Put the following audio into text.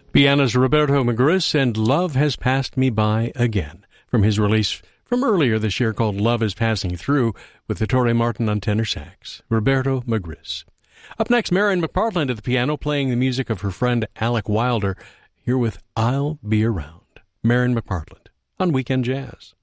Piano's Roberto Magris and Love Has Passed Me By Again, from his release from earlier this year called Love Is Passing Through, with Ettore Martin on tenor sax. Roberto Magris. Up next, Marion McPartland at the piano, playing the music of her friend Alec Wilder, here with I'll Be Around. Marion McPartland on Weekend Jazz.